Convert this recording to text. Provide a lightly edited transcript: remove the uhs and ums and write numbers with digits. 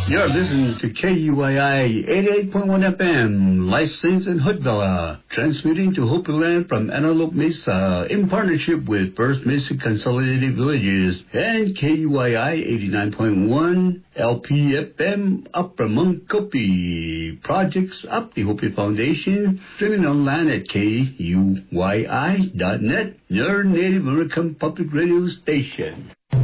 You're listening to KUYI 88.1 FM, licensed in Hoodville, transmitting to Hopi Land from Antelope Mesa in partnership with First Mesa Consolidated Villages and KUYI 89.1 LPFM Upper Munkopi. Projects up the Hopi Foundation, streaming online at KUYI.net, your Native American public radio station.